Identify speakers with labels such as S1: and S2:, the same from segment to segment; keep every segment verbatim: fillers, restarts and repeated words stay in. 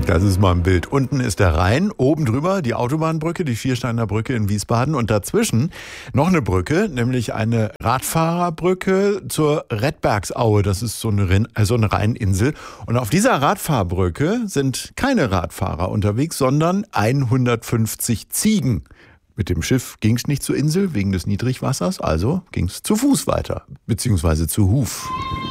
S1: Das ist mal ein Bild. Unten ist der Rhein, oben drüber die Autobahnbrücke, die Viersteiner Brücke in Wiesbaden und dazwischen noch eine Brücke, nämlich eine Radfahrerbrücke zur Redbergsaue. Das ist so eine, so eine Rheininsel. Und auf dieser Radfahrbrücke sind keine Radfahrer unterwegs, sondern hundertfünfzig Ziegen. Mit dem Schiff ging es nicht zur Insel wegen des Niedrigwassers, also ging es zu Fuß weiter, beziehungsweise zu Huf.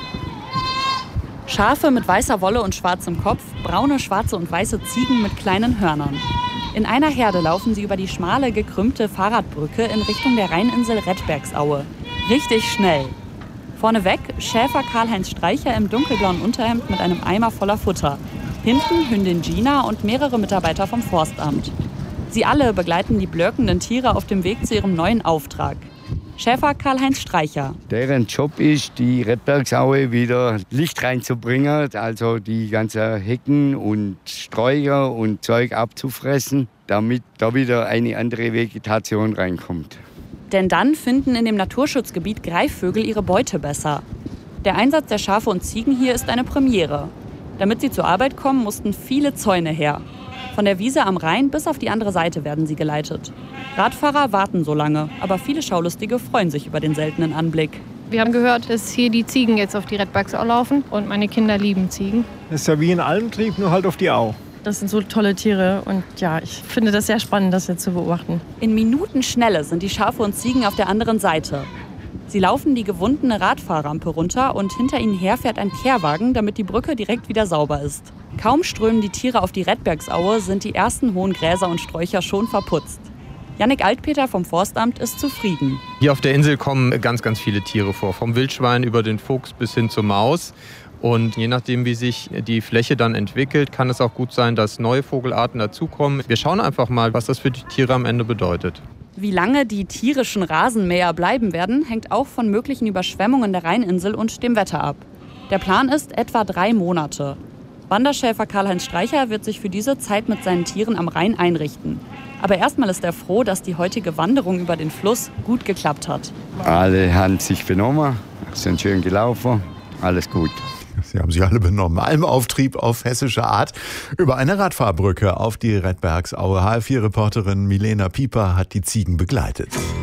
S2: Schafe mit weißer Wolle und schwarzem Kopf, braune, schwarze und weiße Ziegen mit kleinen Hörnern. In einer Herde laufen sie über die schmale, gekrümmte Fahrradbrücke in Richtung der Rheininsel Redbergsaue. Richtig schnell. Vorneweg Schäfer Karl-Heinz Streicher im dunkelblauen Unterhemd mit einem Eimer voller Futter. Hinten Hündin Gina und mehrere Mitarbeiter vom Forstamt. Sie alle begleiten die blökenden Tiere auf dem Weg zu ihrem neuen Auftrag. Schäfer Karl-Heinz Streicher.
S3: Deren Job ist, die Redbergsaue wieder Licht reinzubringen, also die ganzen Hecken und Sträucher und Zeug abzufressen, damit da wieder eine andere Vegetation reinkommt.
S2: Denn dann finden in dem Naturschutzgebiet Greifvögel ihre Beute besser. Der Einsatz der Schafe und Ziegen hier ist eine Premiere. Damit sie zur Arbeit kommen, mussten viele Zäune her. Von der Wiese am Rhein bis auf die andere Seite werden sie geleitet. Radfahrer warten so lange, aber viele Schaulustige freuen sich über den seltenen Anblick.
S4: Wir haben gehört, dass hier die Ziegen jetzt auf die Redbergsau laufen und meine Kinder lieben Ziegen.
S5: Das ist ja wie ein Almtrieb, nur halt auf die Au.
S6: Das sind so tolle Tiere und ja, ich finde das sehr spannend, das jetzt zu beobachten.
S2: In Minutenschnelle sind die Schafe und Ziegen auf der anderen Seite. Sie laufen die gewundene Radfahrrampe runter und hinter ihnen her fährt ein Kehrwagen, damit die Brücke direkt wieder sauber ist. Kaum strömen die Tiere auf die Redbergsaue, sind die ersten hohen Gräser und Sträucher schon verputzt. Jannik Altpeter vom Forstamt ist zufrieden.
S7: Hier auf der Insel kommen ganz, ganz viele Tiere vor. Vom Wildschwein über den Fuchs bis hin zur Maus. Und je nachdem, wie sich die Fläche dann entwickelt, kann es auch gut sein, dass neue Vogelarten dazukommen. Wir schauen einfach mal, was das für die Tiere am Ende bedeutet.
S2: Wie lange die tierischen Rasenmäher bleiben werden, hängt auch von möglichen Überschwemmungen der Rheininsel und dem Wetter ab. Der Plan ist etwa drei Monate. Wanderschäfer Karl-Heinz Streicher wird sich für diese Zeit mit seinen Tieren am Rhein einrichten. Aber erstmal ist er froh, dass die heutige Wanderung über den Fluss gut geklappt hat.
S3: Alle haben sich benommen, sind schön gelaufen, alles gut.
S1: Sie haben sich alle benommen. Almauftrieb auf hessische Art über eine Radfahrbrücke auf die Redbergsaue. H F vier Reporterin Milena Pieper hat die Ziegen begleitet.